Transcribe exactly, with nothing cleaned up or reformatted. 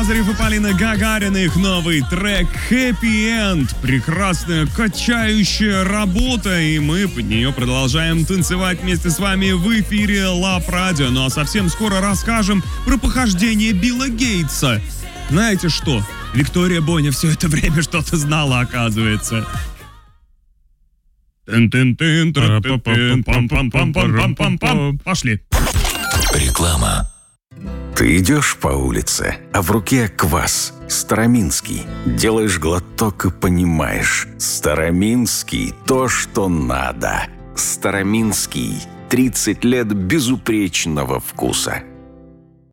Лазарев и Полина Гагарина, их новый трек «Happy End». Прекрасная, качающая работа, и мы под нее продолжаем танцевать вместе с вами в эфире Love Radio. Ну а совсем скоро расскажем про похождение Билла Гейтса. Знаете что? Виктория Боня все это время что-то знала, оказывается. Пошли. Реклама. Ты идешь по улице, а в руке квас. Староминский. Делаешь глоток и понимаешь. Староминский – то, что надо. Староминский. тридцать лет безупречного вкуса.